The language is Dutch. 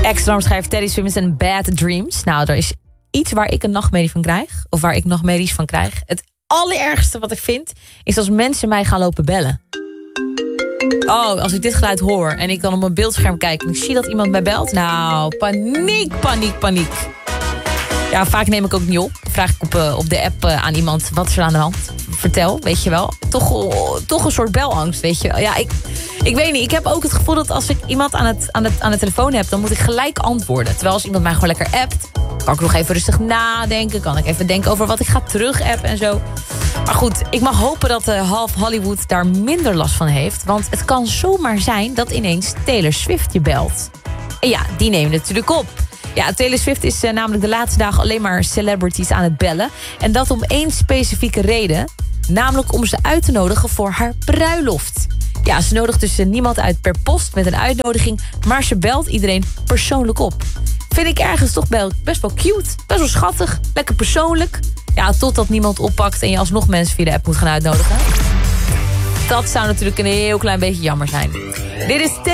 Ex-Drum schrijft Teddy Swims en Bad Dreams. Nou, er is iets waar ik een nachtmerrie van krijg. Of waar ik nachtmerries van krijg. Het allerergste wat ik vind is als mensen mij gaan lopen bellen. Oh, als ik dit geluid hoor en ik dan op mijn beeldscherm kijk en ik zie dat iemand mij belt. Nou, paniek, paniek, paniek. Ja, vaak neem ik ook niet op. Vraag ik op de app aan iemand, wat is er aan de hand? Vertel, weet je wel. Toch een soort belangst, weet je. Ja, ik weet niet. Ik heb ook het gevoel dat als ik iemand aan de telefoon heb, dan moet ik gelijk antwoorden. Terwijl als iemand mij gewoon lekker appt, kan ik nog even rustig nadenken. Kan ik even denken over wat ik ga terug appen en zo. Maar goed, ik mag hopen dat half Hollywood daar minder last van heeft. Want het kan zomaar zijn dat ineens Taylor Swift je belt. En ja, die neemt natuurlijk op. Ja, Taylor Swift is namelijk de laatste dagen alleen maar celebrities aan het bellen. En dat om één specifieke reden. Namelijk om ze uit te nodigen voor haar bruiloft. Ja, ze nodigt dus niemand uit per post met een uitnodiging. Maar ze belt iedereen persoonlijk op. Vind ik ergens toch best wel cute. Best wel schattig. Lekker persoonlijk. Ja, totdat niemand oppakt en je alsnog mensen via de app moet gaan uitnodigen. Dat zou natuurlijk een heel klein beetje jammer zijn. Dit is